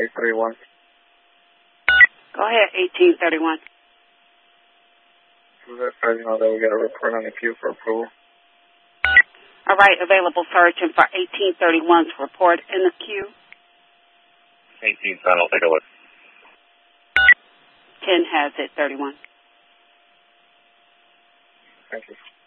831. Go ahead, 1831. As you know that we got a report on the queue for approval. All right, available searching for 1831's report in the queue. 18, son, I'll take a look. 10 has it, 31. Thank you.